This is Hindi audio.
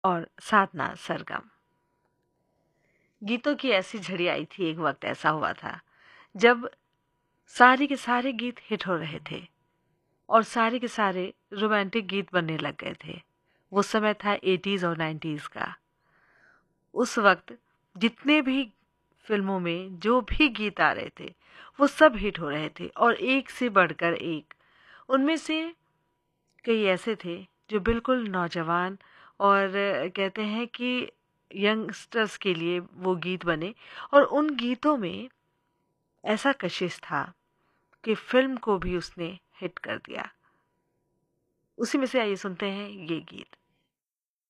और साधना सरगम। गीतों की ऐसी झड़ी आई थी, एक वक्त ऐसा हुआ था जब सारे के सारे गीत हिट हो रहे थे और सारे के सारे रोमांटिक गीत बनने लग गए थे। वो समय था 80s और 90s का। उस वक्त जितने भी फिल्मों में जो भी गीत आ रहे थे वो सब हिट हो रहे थे और एक से बढ़कर एक। उनमें से कई ऐसे थे जो बिल्कुल नौजवान और कहते हैं कि यंगस्टर्स के लिए वो गीत बने, और उन गीतों में ऐसा कशिश था कि फिल्म को भी उसने हिट कर दिया। उसी में से आइए सुनते हैं ये गीत।